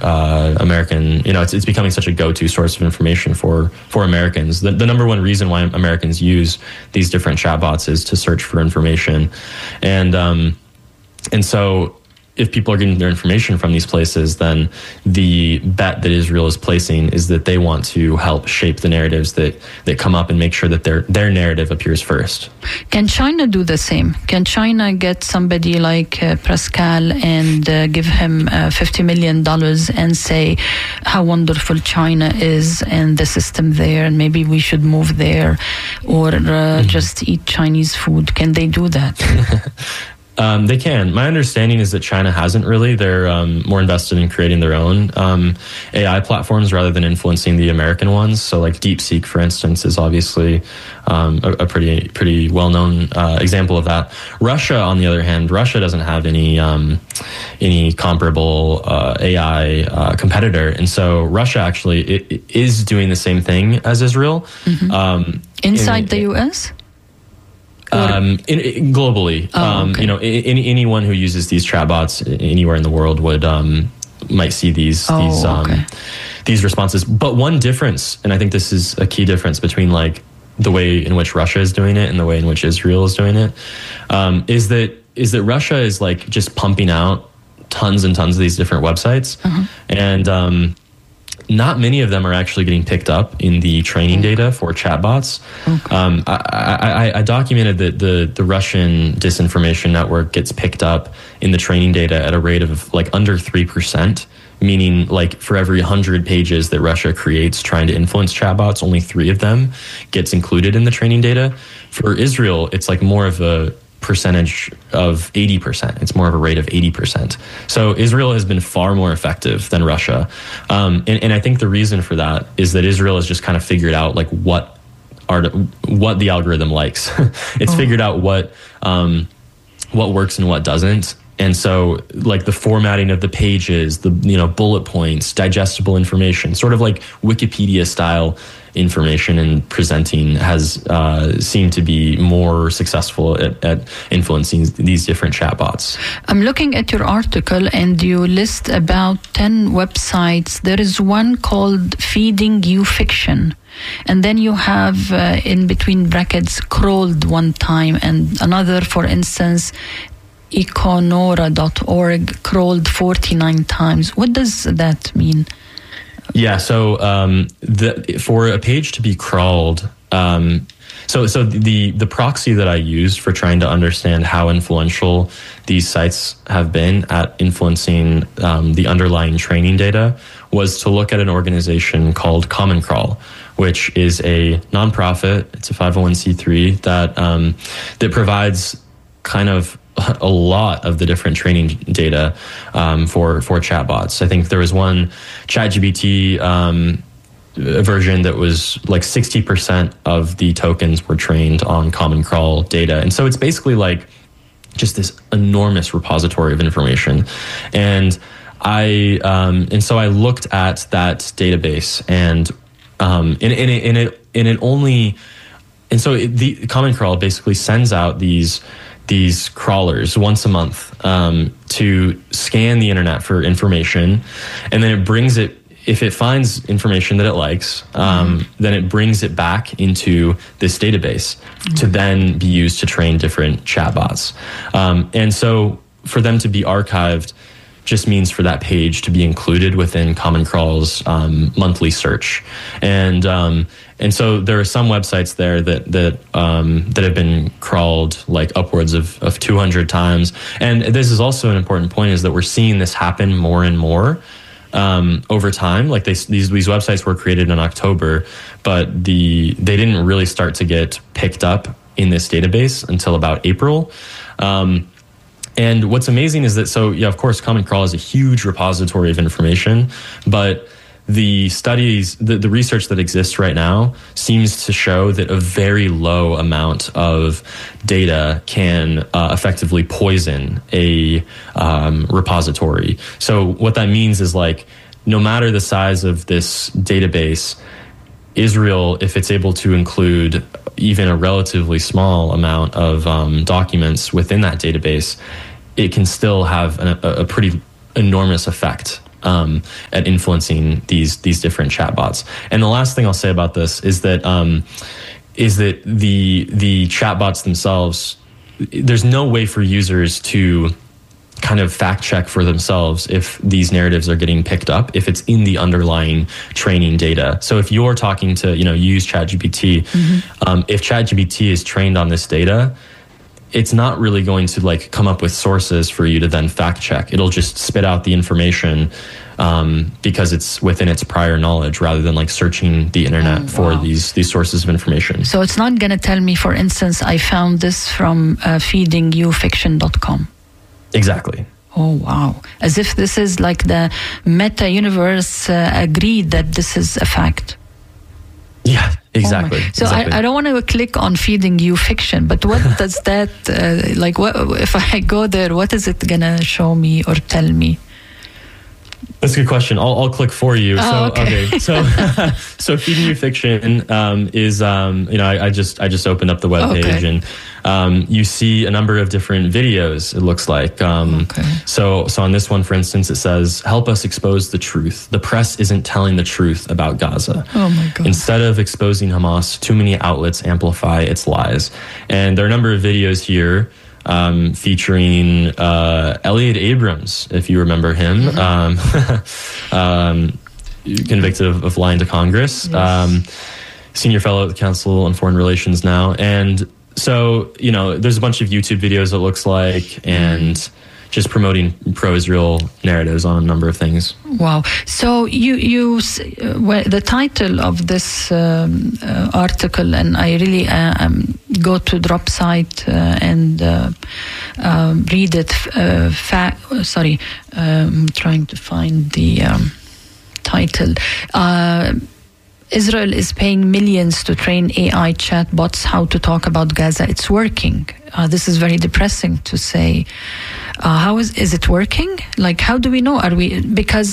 American, it's becoming such a go-to source of information for Americans. The number one reason why Americans use these different chatbots is to search for information, and so if people are getting their information from these places, then the bet that Israel is placing is that they want to help shape the narratives that come up and make sure that their narrative appears first. Can China do the same? Can China get somebody like Pascal and give him $50 million and say how wonderful China is and the system there, and maybe we should move there, or just eat Chinese food? Can they do that? They can. My understanding is that China hasn't really. They're more invested in creating their own AI platforms rather than influencing the American ones. So like DeepSeek, for instance, is obviously a pretty well-known example of that. Russia, on the other hand, Russia doesn't have any comparable AI competitor. And so Russia actually is doing the same thing as Israel. Mm-hmm. Inside the U.S.? Globally, okay. Anyone who uses these chatbots anywhere in the world might see these responses. But one difference, and I think this is a key difference between like the way in which Russia is doing it and the way in which Israel is doing it, is that Russia is like just pumping out tons and tons of these different websites, and not many of them are actually getting picked up in the training data for chatbots. Okay. I documented that the Russian disinformation network gets picked up in the training data at a rate of like under 3%, meaning like for every 100 pages that Russia creates trying to influence chatbots, only 3 of them gets included in the training data. For Israel, it's like more of a percentage of 80%. It's more of a rate of 80%. So Israel has been far more effective than Russia. And I think the reason for that is that Israel has just kind of figured out like what the algorithm likes. It's figured out what works and what doesn't. And so like the formatting of the pages, the bullet points, digestible information, sort of like Wikipedia style information and presenting has seemed to be more successful at influencing these different chatbots. I'm looking at your article and you list about 10 websites. There is one called Feeding You Fiction. And then you have in between brackets crawled one time, and another, for instance, Econora.org crawled 49 times. What does that mean? Yeah, so for a page to be crawled, so the proxy that I used for trying to understand how influential these sites have been at influencing the underlying training data was to look at an organization called Common Crawl, which is a nonprofit. It's a 501c3 that provides kind of a lot of the different training data for chatbots. I think there was one ChatGPT version that was like 60% of the tokens were trained on Common Crawl data. And so it's basically like just this enormous repository of information. And so I looked at that database the Common Crawl basically sends out these crawlers once a month to scan the internet for information, and then it brings it, if it finds information that it likes, then it brings it back into this database to then be used to train different chatbots. And so for them to be archived just means for that page to be included within Common Crawl's monthly search. And so there are some websites there that have been crawled like upwards of 200 times. And this is also an important point, is that we're seeing this happen more and more over time. Like these websites were created in October, but they didn't really start to get picked up in this database until about April. And what's amazing is that, of course, Common Crawl is a huge repository of information, but the studies, the research that exists right now seems to show that a very low amount of data can effectively poison a repository. So what that means is, like, no matter the size of this database, Israel, if it's able to include even a relatively small amount of documents within that database, it can still have a pretty enormous effect at influencing these different chatbots. And the last thing I'll say about this is that the chatbots themselves, there's no way for users to kind of fact check for themselves if these narratives are getting picked up, if it's in the underlying training data. So if you're talking to, use ChatGPT, if ChatGPT is trained on this data, it's not really going to like come up with sources for you to then fact check. It'll just spit out the information because it's within its prior knowledge, rather than like searching the internet for these sources of information. So it's not going to tell me, for instance, I found this from feedingyoufiction.com. Exactly. Oh, wow. As if this is like the meta universe agreed that this is a fact. Yeah, exactly. So exactly. I don't want to click on feeding you fiction, but what does that, what if I go there, what is it going to show me or tell me? That's a good question. I'll click for you. Okay. So Feeding You Fiction is I just opened up the webpage and you see a number of different videos. It looks like so on this one, for instance, it says, "Help us expose the truth. The press isn't telling the truth about Gaza. Oh my God! Instead of exposing Hamas, too many outlets amplify its lies." And there are a number of videos here. Featuring Elliot Abrams, if you remember him, convicted of lying to Congress, senior fellow at the Council on Foreign Relations now. And so, there's a bunch of YouTube videos, it looks like, and just promoting pro-Israel narratives on a number of things. Wow. So the title of this article, and I really go to Drop site and read it. I'm trying to find the title. Israel is paying millions to train AI chatbots how to talk about Gaza. It's working. This is very depressing to say. How is it working? Like, how do we know? Because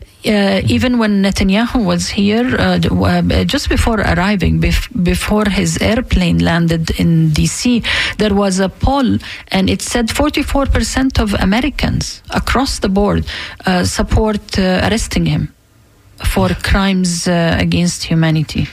even when Netanyahu was here, just before arriving, before his airplane landed in DC, there was a poll, and it said 44% of Americans across the board support arresting him for crimes against humanity.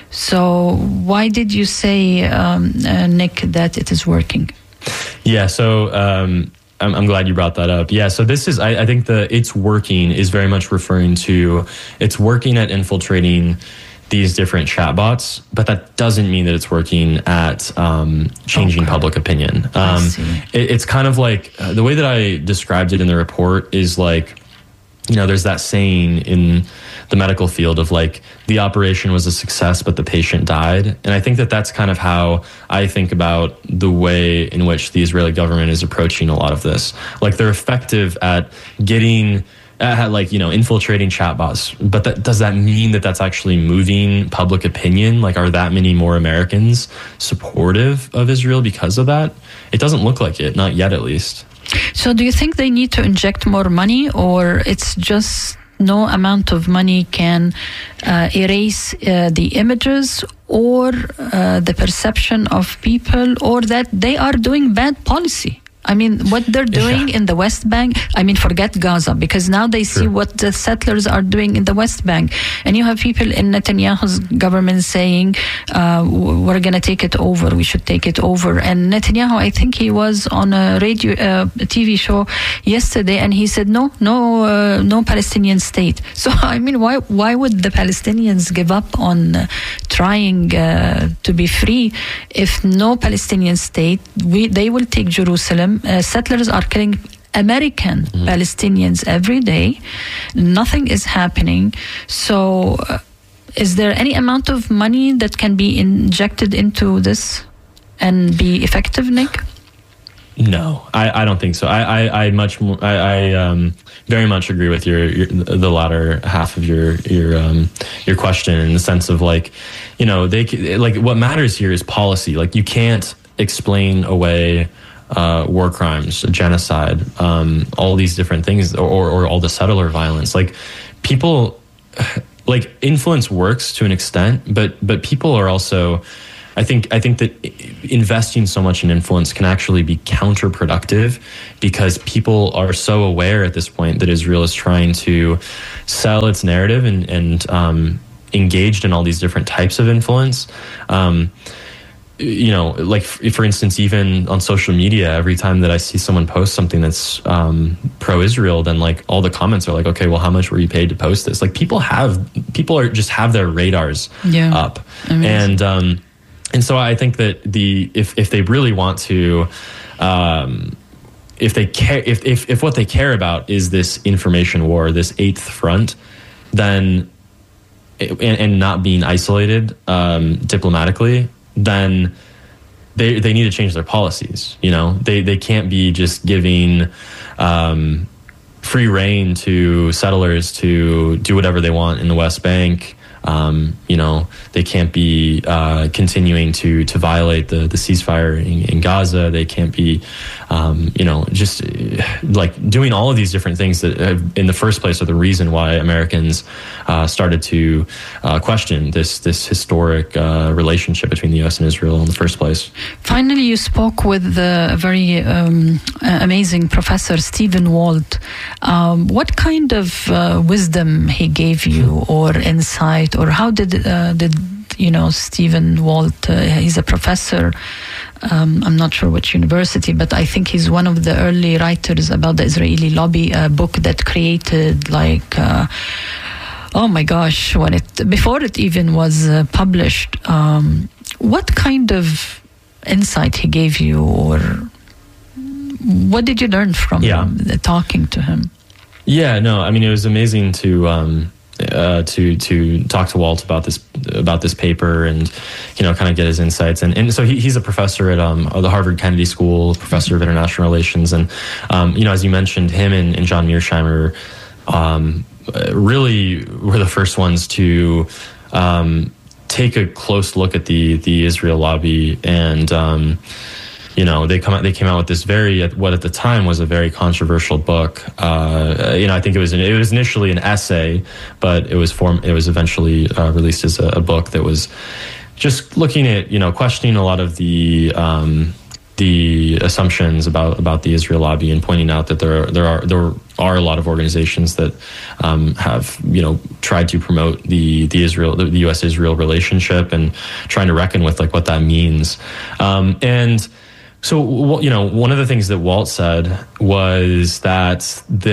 So why did you say, Nick, that it is working? Yeah, so I'm glad you brought that up. Yeah, so this is, I think it's working is very much referring to, it's working at infiltrating these different chatbots, but that doesn't mean that it's working at changing public opinion. It's kind of like, the way that I described it in the report is like, there's that saying in the medical field of like, the operation was a success, but the patient died. And I think that that's kind of how I think about the way in which the Israeli government is approaching a lot of this. Like, they're effective at getting, infiltrating chatbots. But does that mean that that's actually moving public opinion? Like, are that many more Americans supportive of Israel because of that? It doesn't look like it, not yet at least. So do you think they need to inject more money, or it's just no amount of money can erase the images or the perception of people, or that they are doing bad policy? I mean, what they're doing in the West Bank, forget Gaza, because now they see what the settlers are doing in the West Bank. And you have people in Netanyahu's government saying, we're going to take it over, we should take it over. And Netanyahu, I think he was on a radio, TV show yesterday, and he said, no Palestinian state. So, why would the Palestinians give up on trying to be free if no Palestinian state, they will take Jerusalem? Settlers are killing American Palestinians every day. Nothing is happening. So is there any amount of money that can be injected into this and be effective, Nick? No, I don't think so. I very much agree with the latter half of your question, in the sense of like, what matters here is policy. Like, you can't explain away war crimes, genocide, all these different things, or all the settler violence. Like, people, like, influence works to an extent, but people are also I think that investing so much in influence can actually be counterproductive, because people are so aware at this point that Israel is trying to sell its narrative and engaged in all these different types of influence. Like for instance, even on social media, every time that I see someone post something that's pro-Israel, then like all the comments are like, okay, well, how much were you paid to post this? Like people just have their radars up. Amazing. And so I think that if they really want to, if they care, if what they care about is this information war, this eighth front, then and not being isolated diplomatically, then they need to change their policies. They can't be just giving free rein to settlers to do whatever they want in the West Bank. They can't be continuing to violate the ceasefire in Gaza. They can't be, just like doing all of these different things that in the first place are the reason why Americans started to question this historic relationship between the U.S. and Israel in the first place. Finally, you spoke with the very amazing Professor Stephen Walt. What kind of wisdom he gave you, or insight, or how did Stephen Walt? He's a professor. I'm not sure which university, but I think he's one of the early writers about the Israeli lobby, a book that created oh my gosh, before it even was published. What kind of insight he gave you, or what did you learn from talking to him? Yeah, no, I mean, it was amazing to talk to Walt about this paper and kind of get his insights, and so he's a professor at the Harvard Kennedy School, professor of international relations, and as you mentioned, him and John Mearsheimer really were the first ones to take a close look at the Israel lobby, and they came out with this what at the time was a very controversial book. I think it was initially an essay, but it was eventually released as a book that was just looking at questioning a lot of the assumptions about the Israel lobby, and pointing out that there are a lot of organizations that have tried to promote the U.S.-Israel relationship, and trying to reckon with like what that means. And so, one of the things that Walt said was that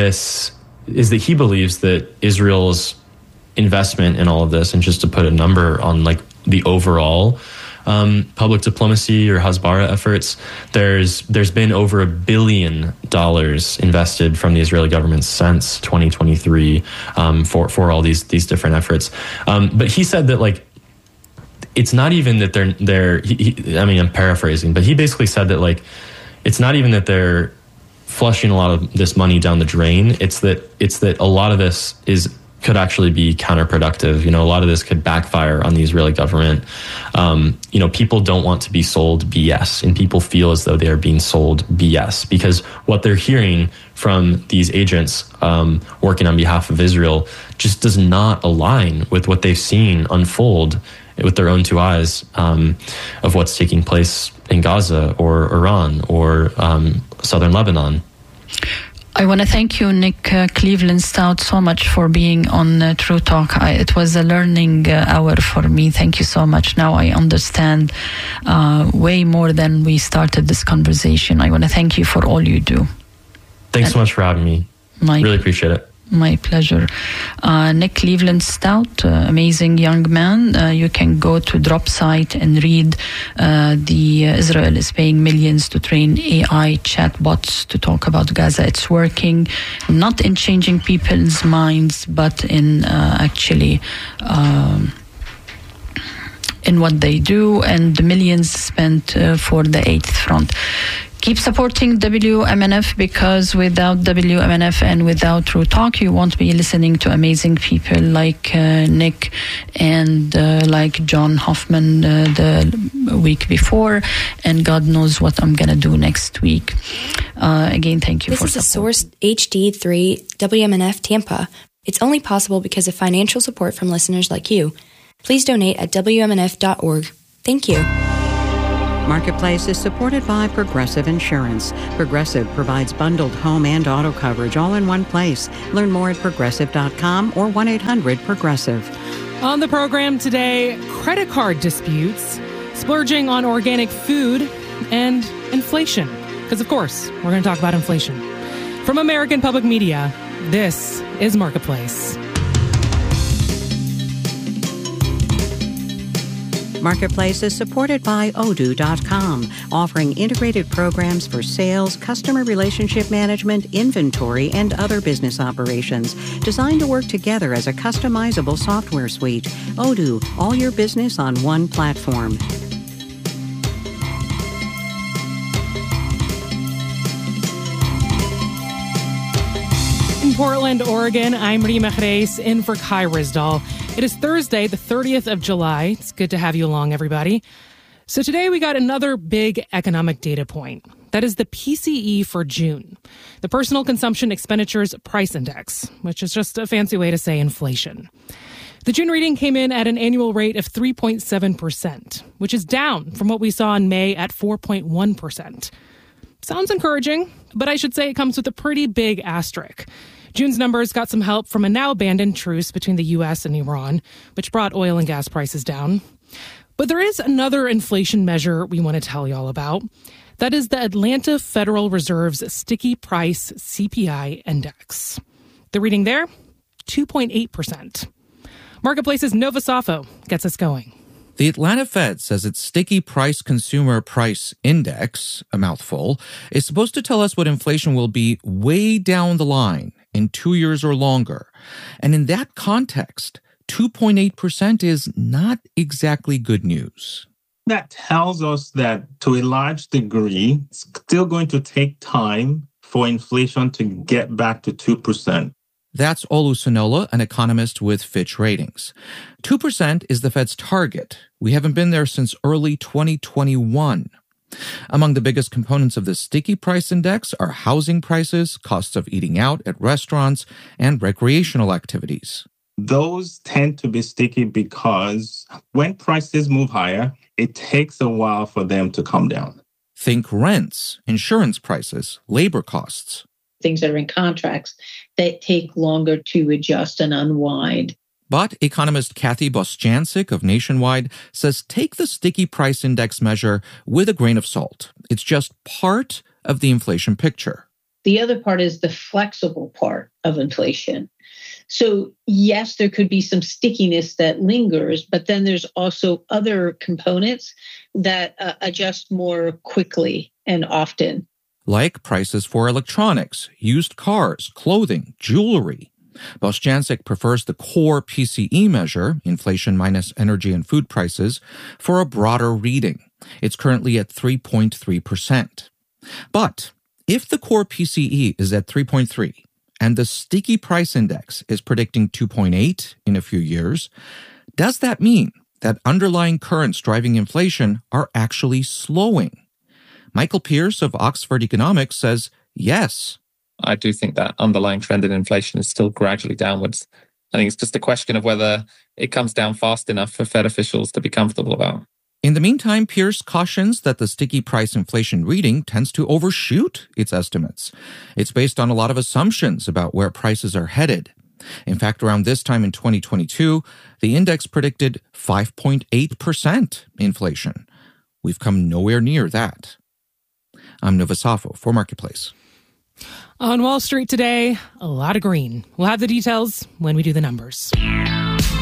he believes that Israel's investment in all of this, and just to put a number on like the overall public diplomacy or Hasbara efforts, there's been over $1 billion invested from the Israeli government since 2023 for all these different efforts. But he said that like, it's not even that they're I'm paraphrasing, but he basically said that like, it's not even that they're flushing a lot of this money down the drain. It's that a lot of this could actually be counterproductive. A lot of this could backfire on the Israeli government. People don't want to be sold BS, and people feel as though they are being sold BS, because what they're hearing from these agents working on behalf of Israel just does not align with what they've seen unfold with their own two eyes of what's taking place in Gaza or Iran or southern Lebanon. I want to thank you, Nick Cleveland Stout, so much for being on True Talk. It was a learning hour for me. Thank you so much. Now I understand way more than we started this conversation. I want to thank you for all you do. Thanks so much for having me. Really appreciate it. My pleasure. Nick Cleveland Stout, amazing young man. You can go to Drop site and read Israel is paying millions to train AI chatbots to talk about Gaza. It's working, not in changing people's minds, but in actually in what they do, and the millions spent for the 8th front. Keep supporting WMNF, because without WMNF and without True Talk, you won't be listening to amazing people like Nick and like John Hoffman the week before, and God knows what I'm going to do next week. Again, thank you for support. This is a Source HD3 WMNF Tampa. It's only possible because of financial support from listeners like you. Please donate at WMNF.org. Thank you. Marketplace is supported by Progressive Insurance. Progressive provides bundled home and auto coverage all in one place. Learn more at progressive.com or 1-800-PROGRESSIVE. On the program today, credit card disputes, splurging on organic food, and inflation. Because, of course, we're going to talk about inflation. From American Public Media, this is Marketplace. Marketplace is supported by Odoo.com, offering integrated programs for sales, customer relationship management, inventory, and other business operations, designed to work together as a customizable software suite. Odoo, all your business on one platform. In Portland, Oregon, I'm Rima Jerez in for Kai Rizdal. It is Thursday, the 30th of July. It's good to have you along, everybody. So today we got another big economic data point. That is the PCE for June, the Personal Consumption Expenditures Price Index, which is just a fancy way to say inflation. The June reading came in at an annual rate of 3.7%, which is down from what we saw in May at 4.1%. Sounds encouraging, but I should say it comes with a pretty big asterisk. June's numbers got some help from a now abandoned truce between the U.S. and Iran, which brought oil and gas prices down. But there is another inflation measure we want to tell you all about. That is the Atlanta Federal Reserve's Sticky Price CPI Index. The reading there, 2.8%. Marketplace's Nova Safo gets us going. The Atlanta Fed says its Sticky Price Consumer Price Index, a mouthful, is supposed to tell us what inflation will be way down the line in 2 years or longer. And in that context, 2.8% is not exactly good news. That tells us that to a large degree, it's still going to take time for inflation to get back to 2%. That's Olu Sonola, an economist with Fitch Ratings. 2% is the Fed's target. We haven't been there since early 2021. Among the biggest components of the Sticky Price Index are housing prices, costs of eating out at restaurants, and recreational activities. Those tend to be sticky because when prices move higher, it takes a while for them to come down. Think rents, insurance prices, labor costs. Things that are in contracts that take longer to adjust and unwind. But economist Kathy Bostjancic of Nationwide says take the Sticky Price Index measure with a grain of salt. It's just part of the inflation picture. The other part is the flexible part of inflation. So yes, there could be some stickiness that lingers, but then there's also other components that adjust more quickly and often. Like prices for electronics, used cars, clothing, jewelry. Bostjancic prefers the core PCE measure, inflation minus energy and food prices, for a broader reading. It's currently at 3.3%. But if the core PCE is at 3.3 and the Sticky Price Index is predicting 2.8 in a few years, does that mean that underlying currents driving inflation are actually slowing? Michael Pierce of Oxford Economics says yes. I do think that underlying trend in inflation is still gradually downwards. I think it's just a question of whether it comes down fast enough for Fed officials to be comfortable about. In the meantime, Pierce cautions that the Sticky Price inflation reading tends to overshoot its estimates. It's based on a lot of assumptions about where prices are headed. In fact, around this time in 2022, the index predicted 5.8% inflation. We've come nowhere near that. I'm Nova Safo for Marketplace. On Wall Street today, a lot of green. We'll have the details when we do the numbers.